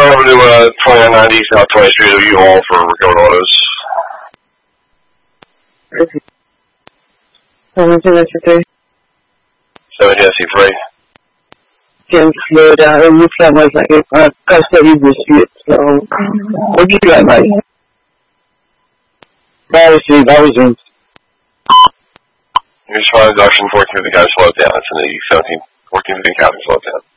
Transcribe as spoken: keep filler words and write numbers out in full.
over to uh, twenty-nine ninety South twentieth Street of U-Haul for recovered autos. seven Genesee three. seven Genesee three. Jim slowed down. It looks like like like a custody dispute. So, what do you like, Mike? That was it. That was it. Here's final deduction, fourteen fifty guys slowed down. It's in the seventeen, fourteen fifty captain slowed down.